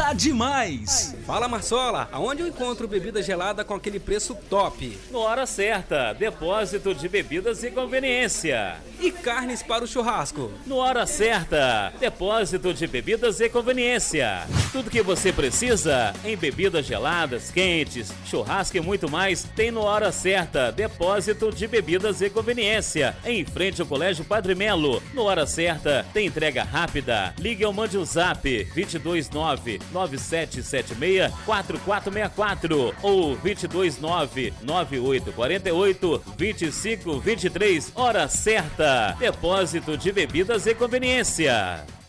tá demais! Fala, Marsola, aonde eu encontro bebida gelada com aquele preço top? No Hora Certa, depósito de bebidas e conveniência. E carnes para o churrasco? No Hora Certa, depósito de bebidas e conveniência. Tudo que você precisa em bebidas geladas, quentes, churrasco e muito mais tem no Hora Certa, depósito de bebidas e conveniência. Em frente ao Colégio Padre Melo. No Hora Certa, tem entrega rápida. Ligue ou mande o zap 229-9776-4464 ou 229-9848-2523. Hora Certa, depósito de bebidas e conveniência.